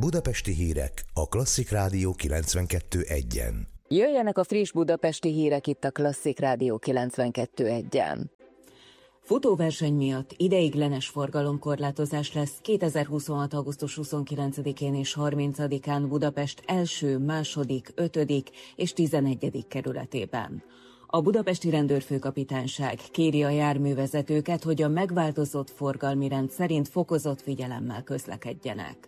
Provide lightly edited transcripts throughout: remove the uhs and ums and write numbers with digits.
Budapesti hírek a Klasszik Rádió 92.1-en. Jöjjenek a friss budapesti hírek itt a Klasszik Rádió 92.1-en. Futóverseny miatt ideiglenes forgalomkorlátozás lesz 2026. augusztus 29-én és 30-án Budapest első, második, 5. és 11. kerületében. A budapesti rendőrfőkapitányság kéri a járművezetőket, hogy a megváltozott forgalmi rend szerint fokozott figyelemmel közlekedjenek.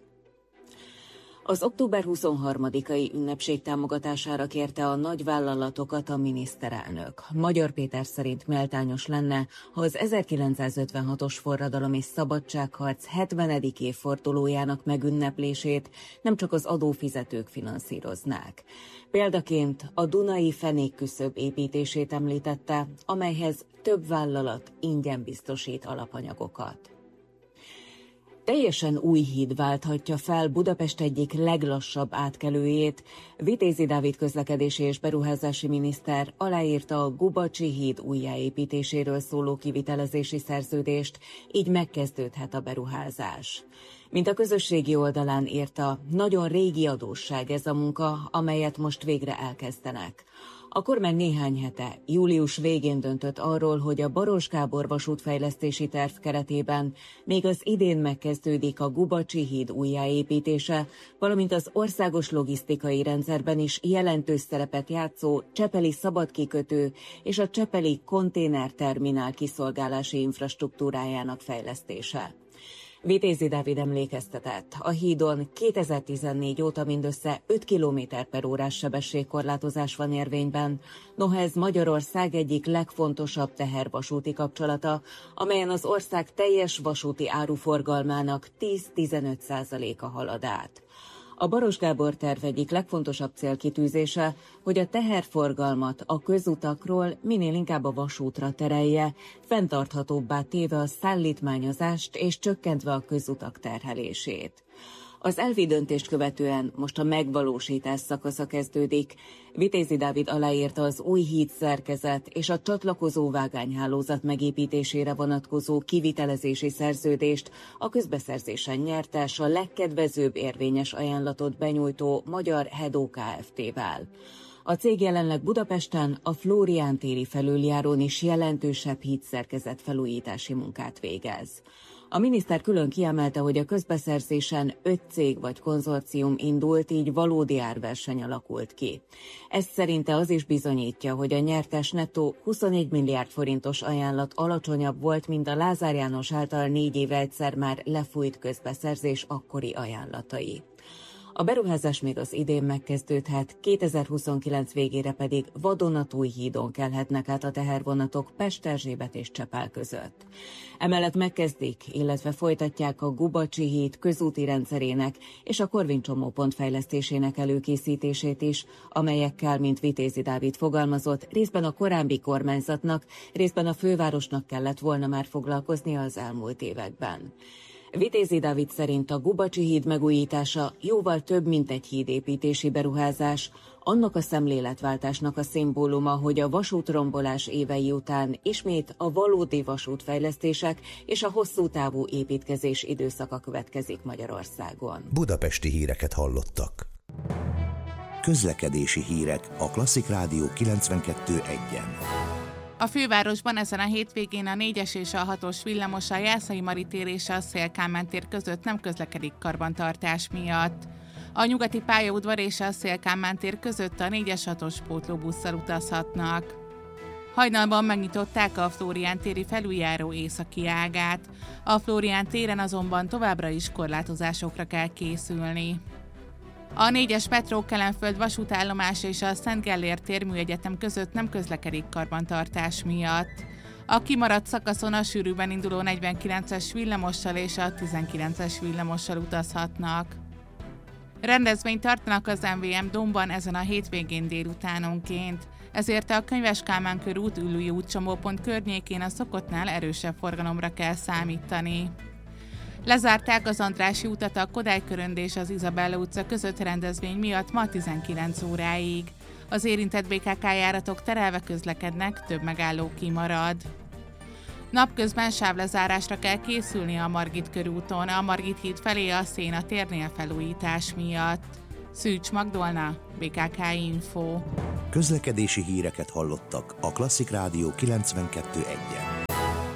Az október 23-ai ünnepség támogatására kérte a nagyvállalatokat a miniszterelnök. Magyar Péter szerint méltányos lenne, ha az 1956-os forradalom és szabadságharc 70. évfordulójának megünneplését nem csak az adófizetők finanszíroznák. Példaként a Dunai fenékküszöb építését említette, amelyhez több vállalat ingyen biztosít alapanyagokat. Teljesen új híd válthatja fel Budapest egyik leglassabb átkelőjét. Vitézi Dávid közlekedési és beruházási miniszter aláírta a Gubacsi híd újjáépítéséről szóló kivitelezési szerződést, így megkezdődhet a beruházás. Mint a közösségi oldalán írta, nagyon régi adósság ez a munka, amelyet most végre elkezdenek. A kormány néhány hete, július végén döntött arról, hogy a Baross Gábor vasútfejlesztési terv keretében még az idén megkezdődik a Gubacsi híd újjáépítése, valamint az országos logisztikai rendszerben is jelentős szerepet játszó Csepeli szabadkikötő és a Csepeli konténerterminál kiszolgálási infrastruktúrájának fejlesztése. Vitézi Dávid emlékeztetett, a hídon 2014 óta mindössze 5 km/órás sebességkorlátozás van érvényben, noha ez Magyarország egyik legfontosabb tehervasúti kapcsolata, amelyen az ország teljes vasúti áruforgalmának 10-15%-a halad át. A Baross Gábor terv egyik legfontosabb célkitűzése, hogy a teherforgalmat a közutakról minél inkább a vasútra terelje, fenntarthatóbbá téve a szállítmányozást és csökkentve a közutak terhelését. Az elvi döntést követően most a megvalósítás szakasza kezdődik. Vitézi Dávid aláírta az új hídszerkezet és a csatlakozó vágányhálózat megépítésére vonatkozó kivitelezési szerződést a közbeszerzésen nyertes, a legkedvezőbb érvényes ajánlatot benyújtó Magyar Hedó Kft-vel. A cég jelenleg Budapesten a Flórián téri felüljárón is jelentősebb hídszerkezet felújítási munkát végez. A miniszter külön kiemelte, hogy a közbeszerzésen 5 cég vagy konzorcium indult, így valódi árverseny alakult ki. Ez szerinte az is bizonyítja, hogy a nyertes nettó 21 milliárd forintos ajánlat alacsonyabb volt, mint a Lázár János által 4 éve egyszer már lefújt közbeszerzés akkori ajánlatai. A beruházás még az idén megkezdődhet, 2029 végére pedig vadonatúj hídon kelhetnek át a tehervonatok Pest, Erzsébet és Csepel között. Emellett megkezdik, illetve folytatják a Gubacsi híd közúti rendszerének és a Korvin csomópont fejlesztésének előkészítését is, amelyekkel, mint Vitézi Dávid fogalmazott, részben a korábbi kormányzatnak, részben a fővárosnak kellett volna már foglalkoznia az elmúlt években. Vitézi Dávid szerint a Gubacsi híd megújítása jóval több, mint egy hídépítési beruházás, annak a szemléletváltásnak a szimbóluma, hogy a vasútrombolás évei után ismét a valódi vasútfejlesztések és a hosszú távú építkezés időszaka következik Magyarországon. Budapesti híreket hallottak. Közlekedési hírek a Klasszik Rádió 92.1-en. A fővárosban ezen a hétvégén a 4-es és a 6-os villamos a Jászai Mari tér és a Széll-Kálmán tér között nem közlekedik karbantartás miatt. A nyugati pályaudvar és a Széll-Kálmán tér között a 4-es 6-os pótlóbusszal utazhatnak. Hajnalban megnyitották a Flórián téri felüljáró északi ágát. A Flórián téren azonban továbbra is korlátozásokra kell készülni. A 4-es metró Kelenföld vasútállomás és a Szent Gellért tér műegyetem között nem közlekedik karbantartás miatt. A kimaradt szakaszon a sűrűben induló 49-es villamossal és a 19-es villamossal utazhatnak. Rendezvényt tartanak az MVM Dómban ezen a hétvégén délutánonként, ezért a Könyves Kálmán körút Üllői útcsomópont környékén a szokottnál erősebb forgalomra kell számítani. Lezárták az Andrássy utat a Kodály körönd és az Izabella utca között rendezvény miatt ma 19 óráig. Az érintett BKK járatok terelve közlekednek, több megálló kimarad. Napközben sávlezárásra kell készülni a Margit körúton, a Margit híd felé a Széna térnél felújítás miatt. Szűcs Magdolna, BKK Info. Közlekedési híreket hallottak a Klasszik Rádió 92.1-en.